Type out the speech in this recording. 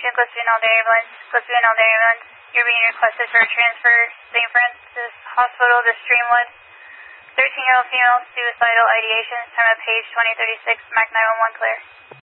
location, close to an elderly ambulance. Close to an elderly ambulance. You're being requested for a transfer St. Francis Hospital to Streamwood. 13-year-old female, suicidal ideation. Time of page 2036, MAC 911 clear.